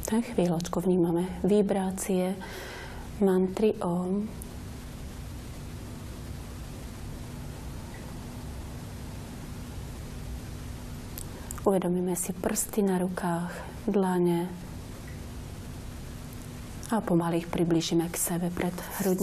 Chvíľočku vnímame vibrácie mantry Om. Uvedomíme si prsty na rukách, dlane a pomaly ich priblížime k sebe pred hrudníkom.